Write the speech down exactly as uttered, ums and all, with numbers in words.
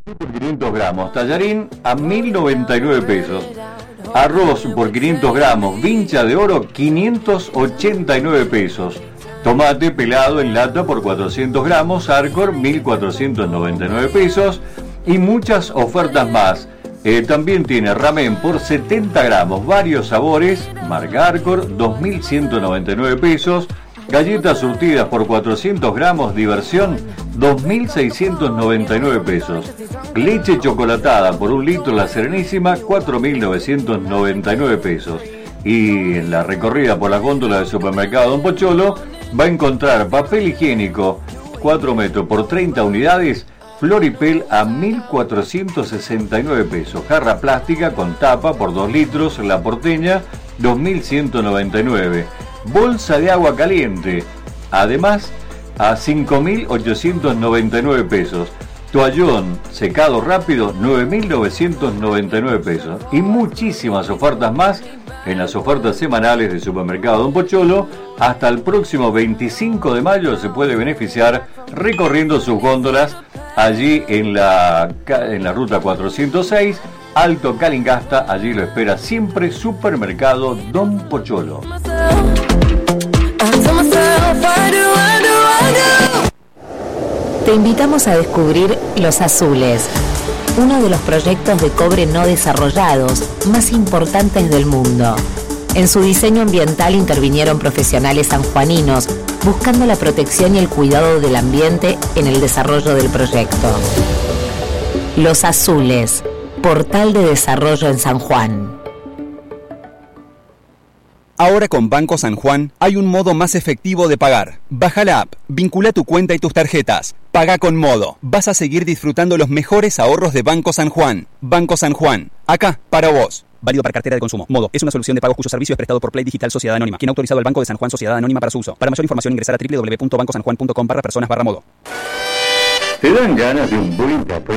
por quinientos gramos, tallarín a mil noventa y nueve pesos. Arroz por quinientos gramos, vincha de oro, quinientos ochenta y nueve pesos. Tomate pelado en lata por cuatrocientos gramos, Arcor, mil cuatrocientos noventa y nueve pesos. Y muchas ofertas más. Eh, también tiene ramen por setenta gramos, varios sabores, marca Arcor, dos mil ciento noventa y nueve pesos. Galletas surtidas por cuatrocientos gramos, diversión, dos mil seiscientos noventa y nueve pesos. Leche chocolatada por un litro, la Serenísima, cuatro mil novecientos noventa y nueve pesos. Y en la recorrida por las góndolas del supermercado Don Pocholo va a encontrar papel higiénico cuatro metros por treinta unidades, Floripel a mil cuatrocientos sesenta y nueve pesos. Jarra plástica con tapa por dos litros, La Porteña, dos mil ciento noventa y nueve. Bolsa de agua caliente, además, a cinco mil ochocientos noventa y nueve pesos. Toallón secado rápido, nueve mil novecientos noventa y nueve pesos. Y muchísimas ofertas más en las ofertas semanales del supermercado Don Pocholo. Hasta el próximo veinticinco de mayo se puede beneficiar recorriendo sus góndolas allí en la, en la ruta cuatrocientos seis, Alto Calingasta. Allí lo espera siempre Supermercado Don Pocholo. Te invitamos a descubrir Los Azules, uno de los proyectos de cobre no desarrollados más importantes del mundo. En su diseño ambiental intervinieron profesionales sanjuaninos, buscando la protección y el cuidado del ambiente en el desarrollo del proyecto. Los Azules, portal de desarrollo en San Juan. Ahora con Banco San Juan hay un modo más efectivo de pagar. Baja la app, vincula tu cuenta y tus tarjetas. Paga con Modo. Vas a seguir disfrutando los mejores ahorros de Banco San Juan. Banco San Juan, acá para vos. Válido para cartera de consumo. Modo es una solución de pagos cuyo servicio es prestado por Play Digital Sociedad Anónima, quien ha autorizado al Banco de San Juan Sociedad Anónima para su uso. Para mayor información ingresar a doble u doble u doble u punto banco san juan punto com barra personas barra modo. ¿Te dan ganas de un buen café?